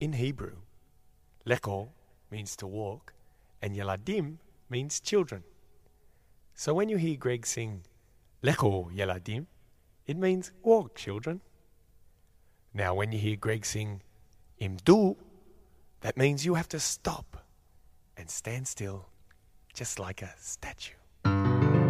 In Hebrew, leko means to walk, and yeladim means children. So when you hear Greg sing leko yeladim, it means walk, children. Now when you hear Greg sing imdu, that means you have to stop and stand still, just like a statue.